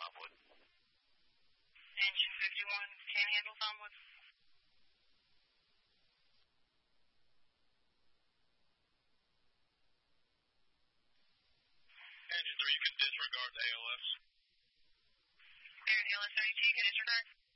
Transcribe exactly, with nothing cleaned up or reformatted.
Tomwood. Engine fifty-one, can handle Tomwood. Engine three, you can disregard the A L Fs. There, A L F thirty-two, can disregard.